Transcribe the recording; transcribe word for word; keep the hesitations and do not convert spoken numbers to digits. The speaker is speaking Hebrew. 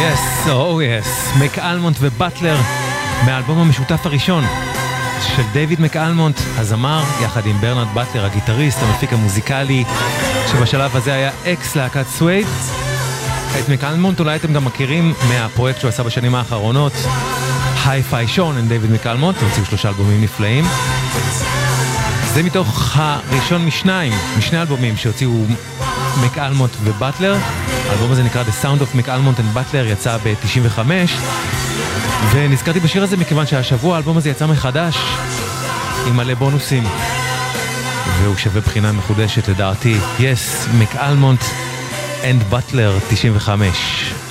Yes, oh yes, מקאלמונט ובטלר מהאלבום המשותף הראשון של דיוויד מקאלמונט, הזמר, יחד עם ברנרד בטלר, הגיטריסט, המפיק המוזיקלי, שבשלב הזה היה אקס להקת סווייד. את מקאלמונט אולי אתם גם מכירים מהפרויקט שהוא עשה בשנים האחרונות, Hi-Fi Sean and דיוויד מקאלמונט, הוציאו שלושה אלבומים נפלאים. זה מתוך הראשון משניים, משני אלבומים שהוציאו מקאלמונט ובטלר. האלבום הזה נקרא The Sound of מקאלמונט and Butler, יצא ב-תשעים וחמש, ונזכרתי בשיר הזה מכיוון שהשבוע האלבום הזה יצא מחדש עם מלא בונוסים, והוא שווה בחינה מחודשת לדעתי. Yes, מקאלמונט and Butler תשעים וחמש.